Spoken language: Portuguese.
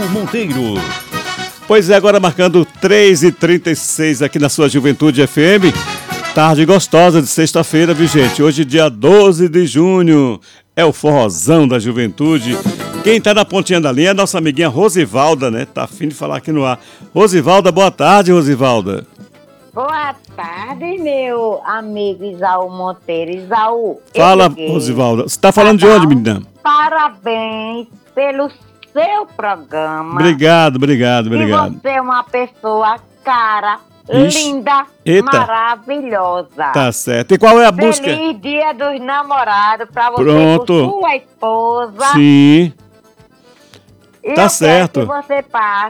Monteiro. Pois é, agora marcando 3h36 aqui na sua Juventude FM. Tarde gostosa de sexta-feira, viu, gente? Hoje, dia 12 de junho, é o forrozão da juventude. Quem tá na pontinha da linha é a nossa amiguinha Rosivalda, né? Tá afim de falar aqui no ar. Rosivalda, boa tarde, Rosivalda. Boa tarde, meu amigo Isaú Monteiro. Isaú, fala, Rosivalda. Você tá falando de onde, menina? Parabéns pelo seu programa. Obrigado. E você é uma pessoa cara, linda, maravilhosa. Tá certo. E qual é a busca? Feliz Dia dos Namorados pra você Pronto. com sua esposa. Sim. E tá certo. Que você passe